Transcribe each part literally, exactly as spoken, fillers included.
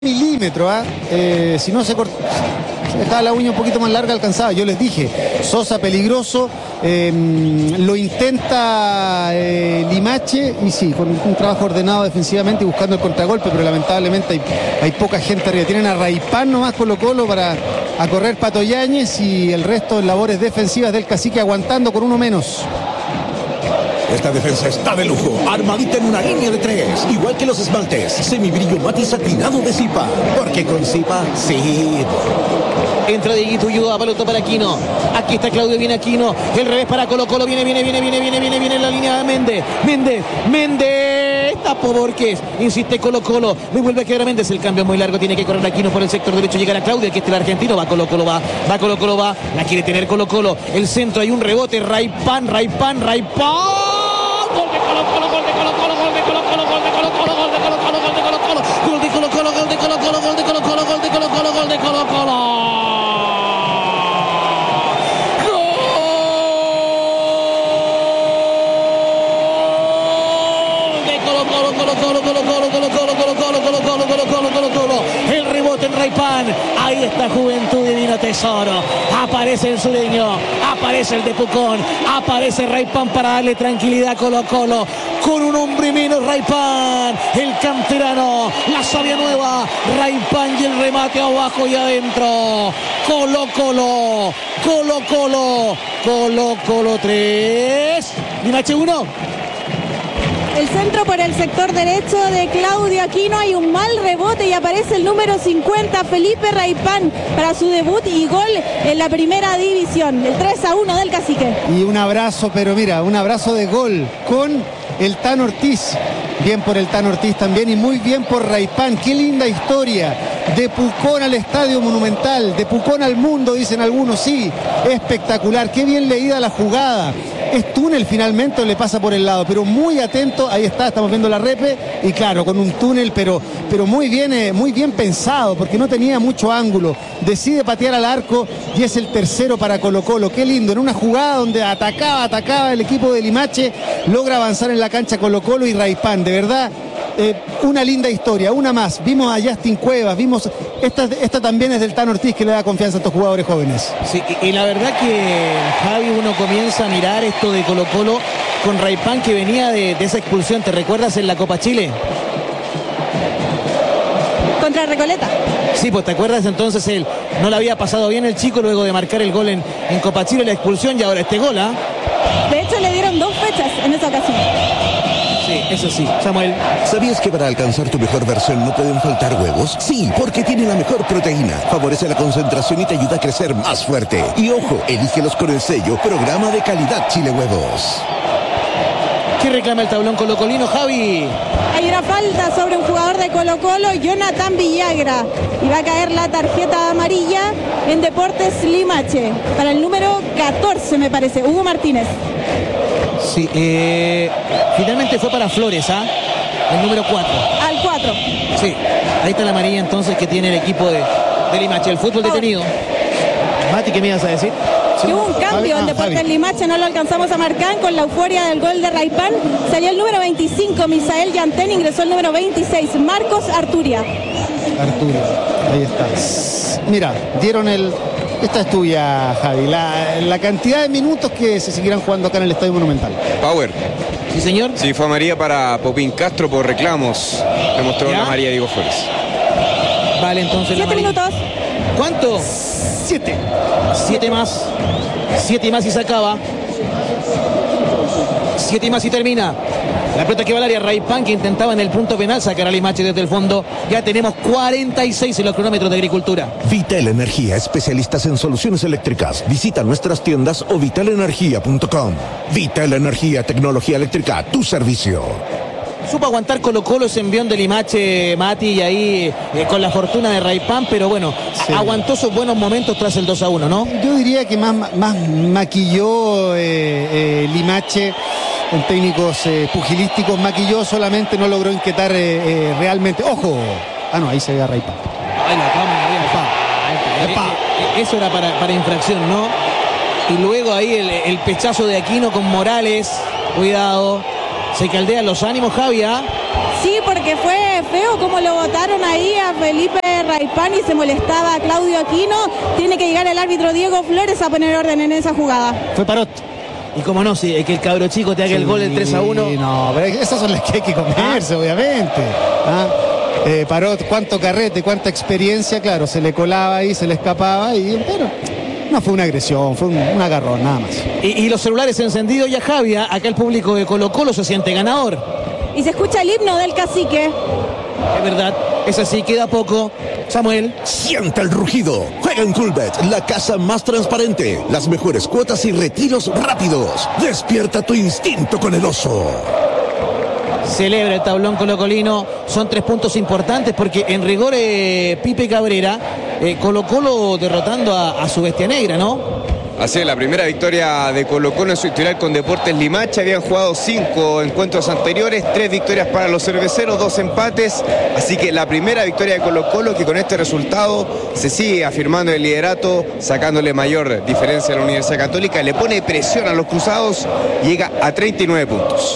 milímetro, ¿ah? ¿eh? Si no se cortaba, se dejaba la uña un poquito más larga, alcanzaba. Yo les dije, Sosa peligroso, eh, lo intenta eh, Limache, y sí, con un trabajo ordenado defensivamente y buscando el contragolpe, pero lamentablemente hay, hay poca gente arriba. Tienen a Raipán nomás Colo Colo para a correr Pato Yáñez, y el resto en labores defensivas del Cacique aguantando con uno menos. Esta defensa está de lujo, armadita en una línea de tres, igual que los esmaltes, semibrillo mate satinado de Zipa, porque con Zipa, sí. Entra Dieguito Ulloa, pelota para Aquino. Aquí está Claudio, viene Aquino. El revés para Colo Colo, viene, viene, viene, viene, viene, viene, viene en la línea de Méndez. Méndez, Méndez. Tapó Borges. Insiste Colo Colo. Le vuelve a quedar a Méndez. El cambio muy largo. Tiene que correr Aquino por el sector derecho. Llegar a Claudio. Aquí está el argentino. Va Colo Colo, va. Va Colo Colo, va. La quiere tener Colo Colo. El centro, hay un rebote. Raipán, Raipán, Raipán. Gol de Colo Colo, gol de Colo Colo, gol de Colo Colo, gol de Colo Colo, gol de Colo Colo, gol de Colo Colo, gol de Colo Colo, gol de Colo Colo, gol de Colo Colo, gol de Colo Colo, gol de Colo Colo. El rebote en Raipán. Ahí está Juventud Divino Tesoro. Aparece el sureño, aparece el de Pucón, aparece Raipán para darle tranquilidad a Colo Colo. Con un hombre menos Raipán, el canterano, la savia nueva, Raipán, y el remate abajo y adentro. Colo Colo, Colo Colo, Colo Colo tres, Limache uno. El centro por el sector derecho de Claudio Aquino, hay un mal rebote y aparece el número cincuenta, Felipe Raipán, para su debut y gol en la primera división, el tres a uno del Cacique. Y un abrazo, pero mira, un abrazo de gol con el Tano Ortiz. Bien por el Tano Ortiz también, y muy bien por Raipán. Qué linda historia. De Pucón al Estadio Monumental, de Pucón al mundo, dicen algunos. Sí, espectacular, qué bien leída la jugada. Es túnel finalmente, o le pasa por el lado, pero muy atento. Ahí está, estamos viendo la repe, y claro, con un túnel, pero, pero muy bien, eh, muy bien pensado, porque no tenía mucho ángulo. Decide patear al arco y es el tercero para Colo Colo. Qué lindo, en una jugada donde atacaba, atacaba el equipo de Limache, logra avanzar en la cancha Colo Colo y Raipán, de verdad. Eh, una linda historia, una más. Vimos a Justin Cuevas, vimos esta, esta también es del Tano Ortiz, que le da confianza a estos jugadores jóvenes. Sí, y, y la verdad que, Javi, uno comienza a mirar esto de Colo Colo con Raipán, que venía de, de esa expulsión, ¿te recuerdas en la Copa Chile? Contra Recoleta. Sí, pues te acuerdas, entonces él no le había pasado bien el chico luego de marcar el gol en, en Copa Chile, la expulsión, y ahora este gol, ¿ah? ¿eh? De hecho le dieron dos fechas en esa ocasión. Sí, eso sí, Samuel. ¿Sabías que para alcanzar tu mejor versión no pueden faltar huevos? Sí, porque tiene la mejor proteína. Favorece la concentración y te ayuda a crecer más fuerte. Y ojo, elígelos con el sello Programa de Calidad Chile Huevos. ¿Qué reclama el tablón colocolino, Javi? Hay una falta sobre un jugador de Colo Colo, Jonathan Villagra, y va a caer la tarjeta amarilla en Deportes Limache para el número catorce, me parece, Hugo Martínez. Sí, eh, finalmente fue para Flores, ¿ah? ¿eh? El número cuatro. Al cuatro. Sí, ahí está la amarilla entonces que tiene el equipo de, de Limache. El fútbol detenido. Mati, ¿qué me ibas a decir? Sí. Que hubo un cambio en Deportes Limache, no lo alcanzamos a marcar con la euforia del gol de Raipán. Salió el número veinticinco, Misael Yantén, ingresó el número veintiséis, Marcos Arturia. Arturia, ahí está. Mira, dieron el... Esta es tuya, Javi. La, la cantidad de minutos que se seguirán jugando acá en el Estadio Monumental. Power. Sí, señor. Sí, fue amarilla para Popín Castro por reclamos. Le mostró la amarilla Diego Flores. Vale, entonces la Siete minutos. ¿Cuánto? Siete. Siete más. Siete más y se acaba. Siete más y termina. La pelota que va al área, Raipán, que intentaba en el punto penal sacar a Limache desde el fondo. Ya tenemos cuarenta y seis en los cronómetros de Agricultura. Vital Energía, especialistas en soluciones eléctricas. Visita nuestras tiendas o vital energía punto com. Vital Energía, tecnología eléctrica, tu servicio. Supo aguantar Colo Colo ese envión de Limache, Mati, y ahí eh, con la fortuna de Raipán, pero bueno, sí, aguantó sus buenos momentos tras el dos a uno, ¿no? Yo diría que más, más maquilló eh, eh, Limache en técnicos eh, pugilísticos, maquilló solamente, no logró inquietar eh, eh, realmente. ¡Ojo! Ah, no, ahí se ve a Raipán. Ahí la cámara, ahí, eso era para, para infracción, ¿no? Y luego ahí el, el pechazo de Aquino con Morales. Cuidado. Se caldean los ánimos, Javi, ¿ah? Sí, porque fue feo como lo votaron ahí a Felipe Raipán y se molestaba a Claudio Aquino. Tiene que llegar el árbitro Diego Flores a poner orden en esa jugada. Fue Parot. Y como no, sí, es que el cabro chico te haga sí, el gol del tres a uno. No, pero esas son las que hay que comerse, ah. obviamente. ¿Ah? Eh, Parot, cuánto carrete, cuánta experiencia, claro, se le colaba ahí, se le escapaba y pero no fue una agresión, fue un, un agarrón, nada más. Y, y los celulares encendidos ya, Javi, acá el público de Colo Colo se siente ganador. Y se escucha el himno del cacique. Es verdad, es así, queda poco. Samuel. Sienta el rugido. Juega en Coolbet, la casa más transparente. Las mejores cuotas y retiros rápidos. Despierta tu instinto con el oso. Celebra el tablón colocolino. Son tres puntos importantes porque en rigor eh, Pipe Cabrera eh, Colo Colo derrotando a, a su bestia negra, ¿no? Así es, la primera victoria de Colo Colo en su historial con Deportes Limache. Habían jugado cinco encuentros anteriores, tres victorias para los cerveceros, dos empates. Así que la primera victoria de Colo Colo, que con este resultado se sigue afirmando el liderato, sacándole mayor diferencia a la Universidad Católica. Le pone presión a los cruzados, llega a treinta y nueve puntos.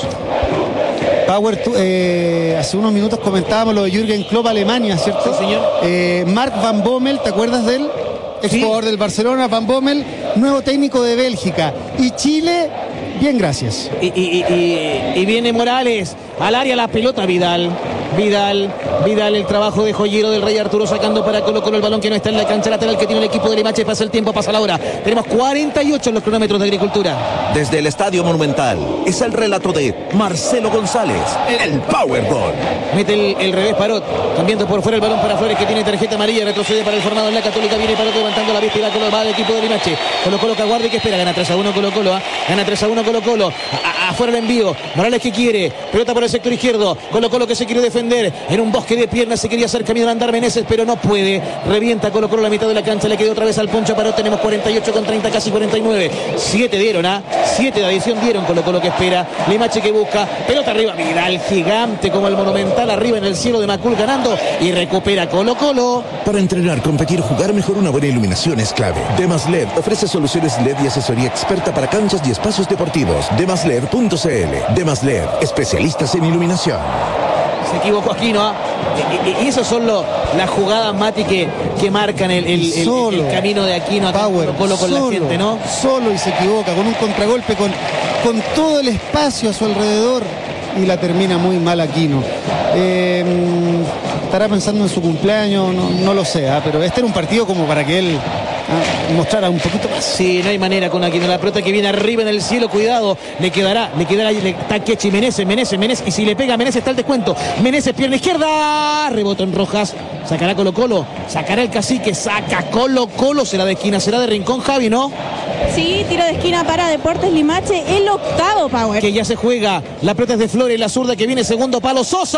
Power, tú, eh, hace unos minutos comentábamos lo de Jürgen Klopp, Alemania, ¿cierto? Sí, señor. Eh, Mark Van Bommel, ¿te acuerdas de él? Exjugador sí. del Barcelona, Van Bommel, nuevo técnico de Bélgica. Y Chile, bien, gracias. Y, y, y, y viene Morales, al área la pelota, Vidal. Vidal, Vidal, el trabajo de joyero del Rey Arturo sacando para Colo Colo el balón que no está en la cancha lateral que tiene el equipo de Limache. Pasa el tiempo, pasa la hora. Tenemos cuarenta y ocho en los cronómetros de Agricultura. Desde el Estadio Monumental es el relato de Marcelo González, el Powerball. Mete el, el revés Parot, cambiando por fuera el balón para Flores que tiene tarjeta amarilla, retrocede para el formado en la Católica, viene Parot levantando la vista y va Colo, va el equipo de Limache. Colo Colo que aguarda y que espera, gana tres a uno Colo Colo, ¿eh? gana tres a uno Colo Colo, a, a, afuera el envío, Morales que quiere, pelota por el sector izquierdo, Colo Colo que se quiere defender, en un bosque de piernas se quería hacer camino de andar Meneses, pero no puede, revienta Colo Colo la mitad de la cancha, le quedó otra vez al Poncho Parot, tenemos cuarenta y ocho con treinta, casi cuarenta y nueve, siete dieron, ¿ah? ¿eh? siete de adición dieron Colo Colo que espera, Limache que busca, pelota arriba, Vidal gigante como el Monumental arriba en el cielo de Macul ganando y recupera Colo Colo. Para entrenar, competir, jugar mejor, una buena iluminación es clave. Demas L E D ofrece soluciones L E D y asesoría experta para canchas y espacios deportivos. demas led punto c l. Demas L E D, especialistas en iluminación. Se equivocó Aquino, ¿eh? y, y, y esos son lo, las jugadas, Mati, que, que marcan el, el, solo, el, el camino de Aquino Power, Colo Colo con solo, la gente, ¿no? Solo y se equivoca, con un contragolpe, con, con todo el espacio a su alrededor y la termina muy mal Aquino. Eh, estará pensando en su cumpleaños, no, no lo sé, ¿eh? pero este era un partido como para que él ¿eh? mostrara un poquito más. Sí, no hay manera con Aquino, la pelota que viene arriba en el cielo, cuidado, le quedará, le quedará, le, está Quechi, Meneses, Meneses, Meneses, y si le pega a Meneses está el descuento, Meneses, pierna izquierda, rebota en Rojas, sacará Colo Colo, sacará el cacique, saca Colo Colo, será de esquina, será de rincón, Javi, ¿no? Sí, tiro de esquina para Deportes Limache, el octavo, Power. Que ya se juega, la pelota es de Flores, la zurda que viene segundo palo, Sosa.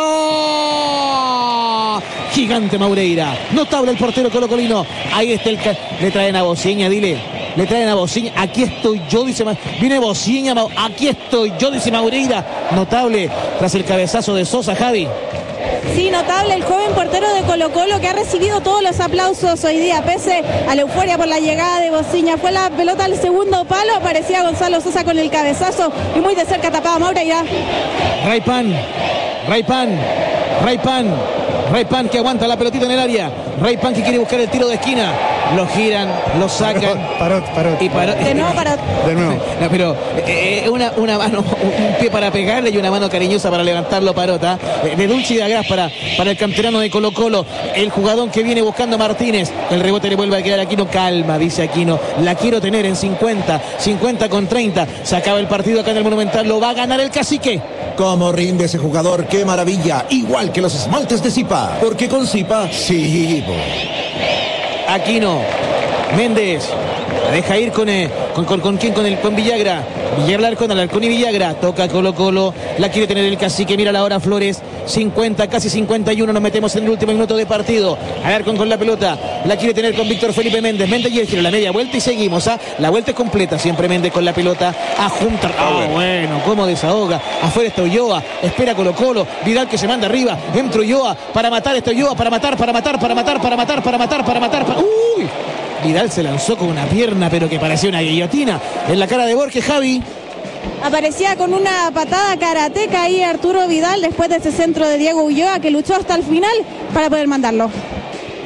Gigante Maureira, notable el portero colocolino, ahí está el... Le traen a Bociña, dile, le traen a Bociña, aquí estoy yo, dice, viene Bociña, aquí estoy yo, dice Maureira, notable tras el cabezazo de Sosa, Javi. Sí, notable el joven portero de Colo Colo que ha recibido todos los aplausos hoy día, pese a la euforia por la llegada de Bociña. Fue la pelota al segundo palo, aparecía Gonzalo Sosa con el cabezazo y muy de cerca tapaba Maureira. Raipan, Raipan, Raipan, Raipan que aguanta la pelotita en el área, Raipan que quiere buscar el tiro de esquina, lo giran, lo sacan. Parot, Parot. Y Parot. De nuevo Parot. De nuevo. No, pero eh, una, una mano, un pie para pegarle y una mano cariñosa para levantarlo Parota. Eh, de Dulce y de Agras para, para el canterano de Colo Colo. El jugador que viene buscando a Martínez. El rebote le vuelve a quedar a Aquino. Calma, dice Aquino. La quiero tener en cincuenta. cincuenta con treinta. Se acaba el partido acá en el Monumental. Lo va a ganar el cacique. ¿Cómo rinde ese jugador? ¡Qué maravilla! Igual que los esmaltes de Zipa. Porque con Zipa, sí. Aquino, Méndez, la deja ir con, eh, con, con, con quién, con el con Villagra, Villagra con Alarcón y Villagra, toca Colo Colo, la quiere tener el cacique, mira la hora Flores, cincuenta, casi cincuenta y uno, nos metemos en el último minuto de partido, Alarcón con la pelota, la quiere tener con Víctor Felipe Méndez, Méndez y el giro, la media vuelta y seguimos, ¿ah? La vuelta es completa, siempre Méndez con la pelota, a juntar, ah, oh, bueno, cómo desahoga, afuera está Ulloa, espera Colo Colo, Vidal que se manda arriba, entra Ulloa, para matar está Ulloa, para matar, para matar, para matar, para matar, para matar, para matar, para... ¡Uy! Vidal se lanzó con una pierna, pero que parecía una guillotina en la cara de Borges, Javi. Aparecía con una patada karateca ahí Arturo Vidal después de ese centro de Diego Ulloa que luchó hasta el final para poder mandarlo.